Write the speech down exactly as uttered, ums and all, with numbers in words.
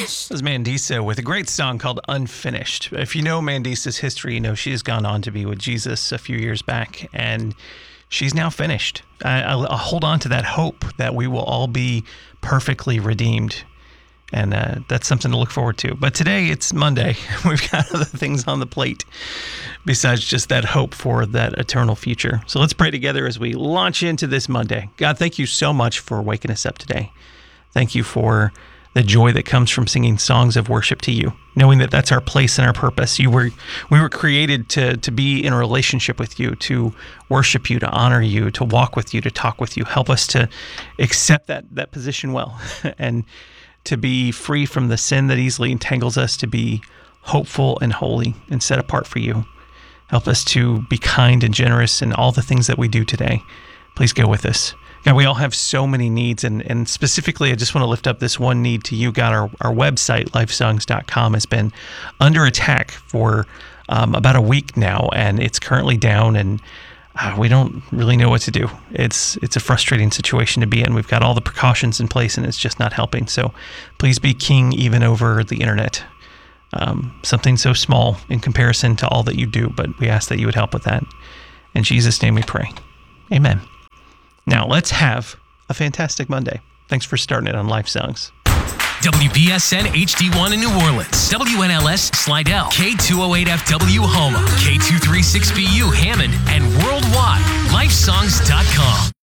This is Mandisa with a great song called Unfinished. If you know Mandisa's history, you know she has gone on to be with Jesus a few years back, and she's now finished. I, I'll, I'll hold on to that hope that we will all be perfectly redeemed, and uh, that's something to look forward to. But today, it's Monday. We've got other things on the plate besides just that hope for that eternal future. So let's pray together as we launch into this Monday. God, thank you so much for waking us up today. Thank you for the joy that comes from singing songs of worship to you, knowing that that's our place and our purpose. You were, we were created to to be in a relationship with you, to worship you, to honor you, to walk with you, to talk with you. Help us to accept that that position well, and to be free from the sin that easily entangles us, to be hopeful and holy and set apart for you. Help us to be kind and generous in all the things that we do today. Please go with us. God, we all have so many needs, and, and specifically, I just want to lift up this one need to you. God, our, our website, lifesongs dot com, has been under attack for um, about a week now, and it's currently down, and uh, we don't really know what to do. It's it's a frustrating situation to be in. We've got all the precautions in place, and it's just not helping. So please be king even over the internet. Um, something so small in comparison to all that you do, but we ask that you would help with that. In Jesus' name we pray. Amen. Now, let's have a fantastic Monday. Thanks for starting it on Life Songs. W B S N H D one in New Orleans, W N L S Slidell, K two oh eight F W Houma, K two thirty-six B U Hammond, and worldwide, lifesongs dot com.